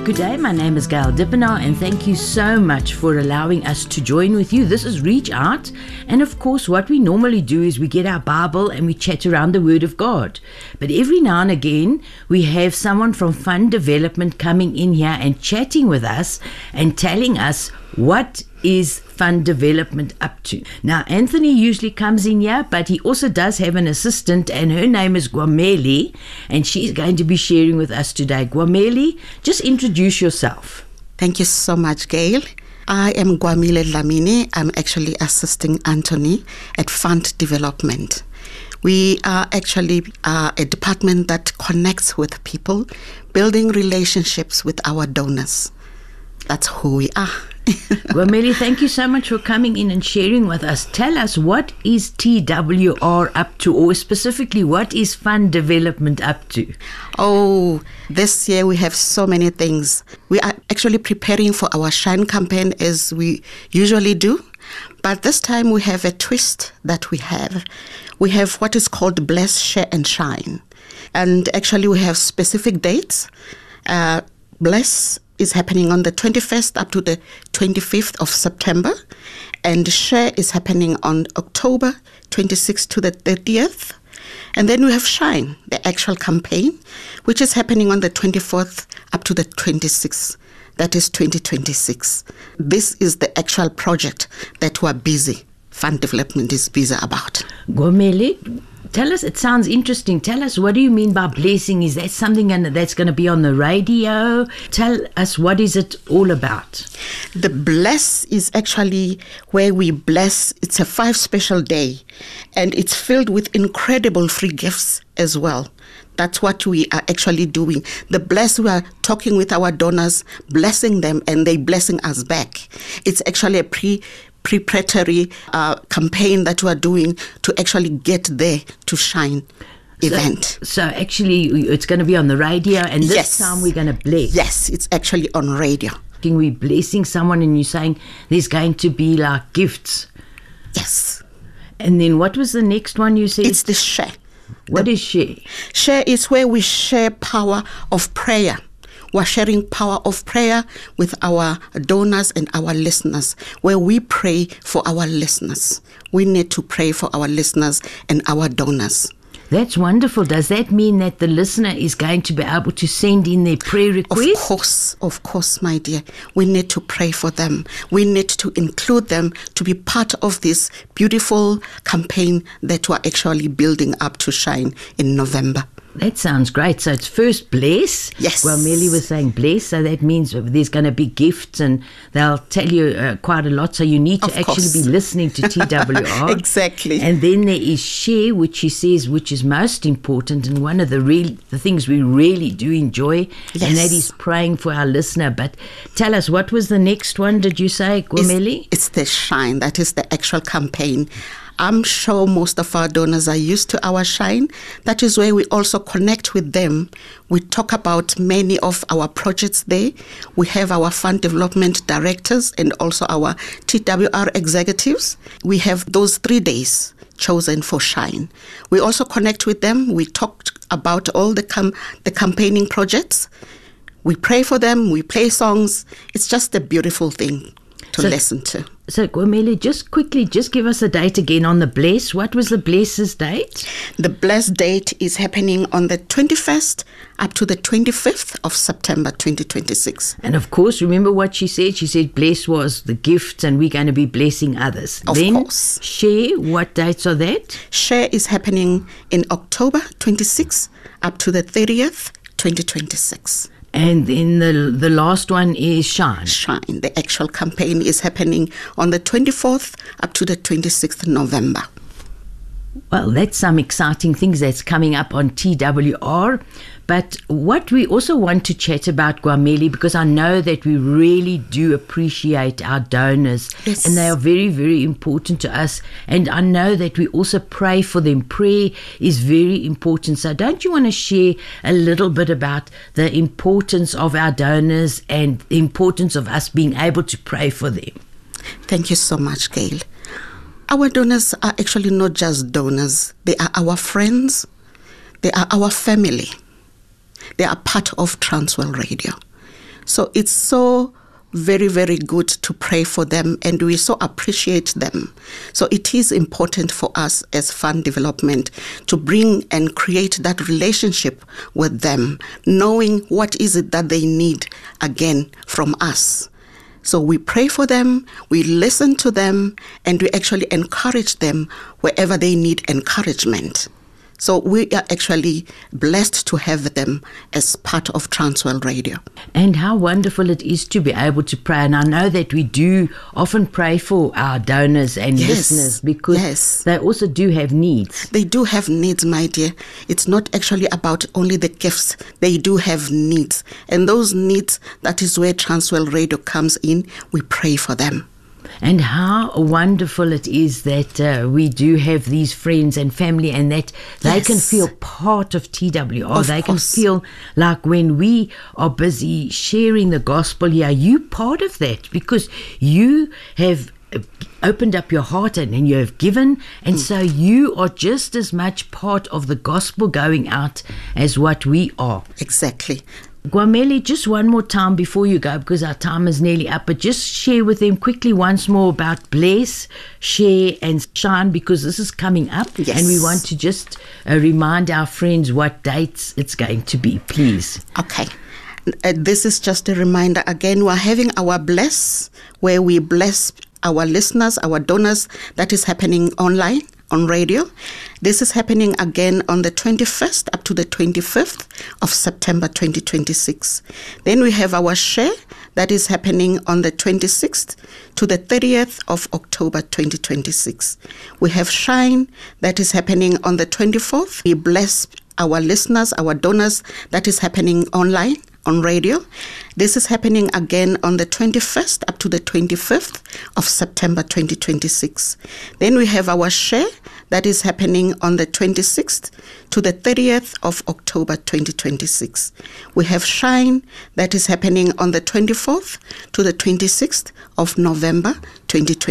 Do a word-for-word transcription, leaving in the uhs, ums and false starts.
Good day, my name is Gail Dippenaar and thank you so much for allowing us to join with you. This is Reach Out, and of course what we normally do is we get our Bible and we chat around the Word of God. But every now and again we have someone from Fund Development coming in here and chatting with us and telling us what is Fund Development up to. Now, Anthony usually comes in here, but he also does have an assistant, and her name is Gwameli, and she's going to be sharing with us today. Gwameli, just introduce yourself. Thank you so much, Gail. I am Gwamile Lamini. I'm actually assisting Anthony at Fund Development. We are actually uh, a department that connects with people, building relationships with our donors. That's who we are. Gwameli, thank you so much for coming in and sharing with us. Tell us, what is T W R up to, or specifically what is Fund Development up to? Oh, this year we have so many things. We are actually preparing for our Shine campaign as we usually do. But this time we have a twist that we have. We have what is called Bless, Share and Shine. And actually we have specific dates. Uh, Bless is happening on the twenty-first up to the twenty-fifth of September, and Share is happening on October twenty-sixth to the thirtieth. And then we have Shine, the actual campaign, which is happening on the twenty-fourth up to the twenty-sixth. That is twenty twenty-six. This is the actual project that we're busy, Fund Development is busy about. Gwameli, tell us, it sounds interesting. Tell us, what do you mean by blessing? Is that something that's going to be on the radio? Tell us, what is it all about? The Bless is actually where we bless. It's a five special day, and it's filled with incredible free gifts as well. That's what we are actually doing. The Bless, we are talking with our donors, blessing them, and they blessing us back. It's actually a pre preparatory uh, campaign that we are doing to actually get there to Shine event. So, so actually it's going to be on the radio, and this yes. time we're going to bless. Yes, it's actually on radio. We're blessing someone, and you're saying there's going to be like gifts. Yes. And then what was the next one you said? It's the Share. What the, is Share? Share is where we share power of prayer. We're sharing power of prayer with our donors and our listeners, where we pray for our listeners. We need to pray for our listeners and our donors. That's wonderful. Does that mean that the listener is going to be able to send in their prayer requests? Of course, of course, my dear. We need to pray for them. We need to include them to be part of this beautiful campaign that we're actually building up to Shine in November. That sounds great. So it's first bless. Yes. Well, Melly was saying bless, so that means there's going to be gifts, and they'll tell you uh, quite a lot. So you need to of actually course. be listening to T W R. Exactly. And then there is Share, which he says, which is most important, and one of the real the things we really do enjoy, yes. and that is praying for our listener. But tell us, what was the next one? Did you say, Gwameli? It's, it's the Shine. That is the actual campaign. I'm sure most of our donors are used to our Shine. That is where we also connect with them. We talk about many of our projects there. We have our fund development directors and also our T W R executives. We have those three days chosen for Shine. We also connect with them. We talk about all the com- the campaigning projects. We pray for them. We play songs. It's just a beautiful thing to so, listen to. So, Gwameli, just quickly, just give us a date again on the Bless. What was the Bless's date? The Bless date is happening on the twenty-first up to the twenty-fifth of September twenty twenty-six. And of course, remember what she said? She said Bless was the gift, and we're going to be blessing others. Of then, course. Share, what dates are that? Share is happening in October twenty-sixth up to the thirtieth, twenty twenty-six. And then the the last one is Shine. Shine. The actual campaign is happening on the twenty-fourth up to the twenty-sixth of November. Well, that's some exciting things that's coming up on T W R. But what we also want to chat about, Gwameli, because I know that we really do appreciate our donors. Yes. And they are very, very important to us. And I know that we also pray for them. Prayer is very important. So don't you want to share a little bit about the importance of our donors and the importance of us being able to pray for them? Thank you so much, Gail. Our donors are actually not just donors. They are our friends. They are our family. They are part of Transworld Radio. So it's so very, very good to pray for them, and we so appreciate them. So it is important for us as Fund Development to bring and create that relationship with them, knowing what is it that they need again from us. So we pray for them, we listen to them, and we actually encourage them wherever they need encouragement. So we are actually blessed to have them as part of Transworld Radio. And how wonderful it is to be able to pray. And I know that we do often pray for our donors and Yes, listeners because yes. they also do have needs. They do have needs, my dear. It's not actually about only the gifts. They do have needs. And those needs, that is where Transworld Radio comes in. We pray for them. And how wonderful it is that uh, we do have these friends and family, and that they Yes. can feel part of T W R. Of they course. can feel like when we are busy sharing the gospel here, you part of that because you have opened up your heart and, and you have given, and mm. so you are just as much part of the gospel going out as what we are. Exactly. Gwameli, just one more time before you go, because our time is nearly up, but just share with them quickly once more about Bless, Share and Shine, because this is coming up. Yes. And we want to just uh, remind our friends what dates it's going to be, please. Okay. Uh, this is just a reminder. Again, we're having our Bless, where we bless our listeners, our donors. That is happening online, on radio. This is happening again on the twenty-first up to the twenty-fifth of September twenty twenty-six. Then we have our Share, that is happening on the twenty-sixth to the thirtieth of October twenty twenty-six. We have Shine, that is happening on the twenty-fourth. We bless our listeners, our donors. That is happening online, on radio. This is happening again on the twenty-first up to the twenty-fifth of September twenty twenty-six. Then we have our Share, that is happening on the twenty-sixth to the thirtieth of October twenty twenty-six. We have Shine, that is happening on the twenty-fourth to the twenty-sixth of November twenty twenty-six.